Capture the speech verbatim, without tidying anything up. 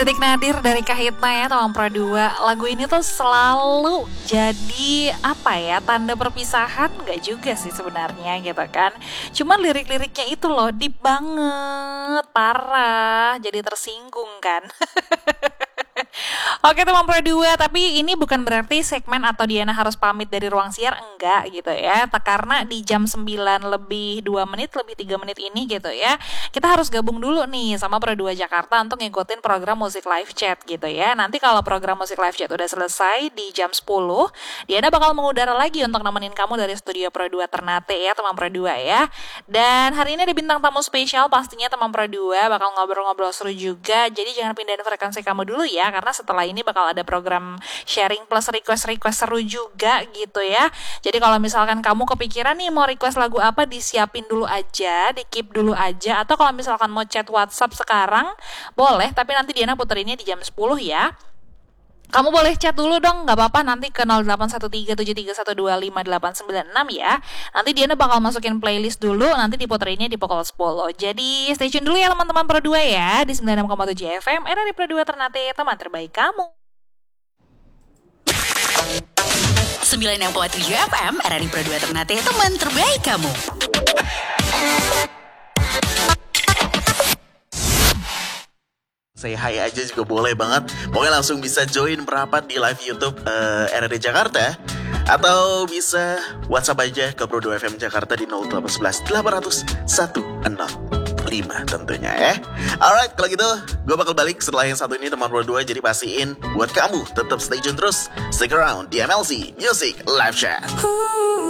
Titik Nadir dari Kahitna ya teman Pro dua. Lagu ini tuh selalu jadi apa ya, tanda perpisahan nggak juga sih sebenarnya gitu kan. Cuman lirik-liriknya itu loh deep banget, parah, jadi tersinggung kan. Oke teman Pro dua, tapi ini bukan berarti segmen atau Diana harus pamit dari ruang siar, enggak gitu ya. Tak karena di jam sembilan lebih dua menit, lebih tiga menit ini gitu ya, kita harus gabung dulu nih sama Pro dua Jakarta untuk ngikutin program musik live chat gitu ya. Nanti kalau program musik live chat udah selesai di jam sepuluh, Diana bakal mengudara lagi untuk nemenin kamu dari studio Pro dua Ternate ya teman Pro dua ya. Dan hari ini ada bintang tamu spesial, pastinya teman Pro dua bakal ngobrol-ngobrol seru juga. Jadi jangan pindahin frekuensi kamu dulu ya, karena setelah ini bakal ada program sharing plus request-request seru juga gitu ya. Jadi kalau misalkan kamu kepikiran nih mau request lagu apa, disiapin dulu aja, di keep dulu aja. Atau kalau misalkan mau chat WhatsApp sekarang, boleh, tapi nanti Diana puterinnya di jam sepuluh ya. Kamu boleh chat dulu dong, gak apa-apa, nanti ke nol delapan satu tiga tujuh tiga satu dua lima delapan sembilan enam ya. Nanti Diana bakal masukin playlist dulu, nanti diputerinnya di pukul sepuluh. Jadi stay tune dulu ya teman-teman Pro dua ya, di sembilan puluh enam koma tujuh F M, era di Pro dua Ternate, teman terbaik kamu. sembilan puluh enam koma tujuh F M, era di Pro dua Ternate, teman terbaik kamu. Say hi aja juga boleh banget. Pokoknya langsung bisa join merapat di live YouTube uh, R R D Jakarta. Atau bisa WhatsApp aja ke Pro dua F M Jakarta di nol delapan satu satu delapan nol satu nol lima tentunya ya. Alright, kalau gitu gue bakal balik setelah yang satu ini teman Pro dua. Jadi pastiin buat kamu tetap stay tune terus. Stick around di M L C Music Live Chat.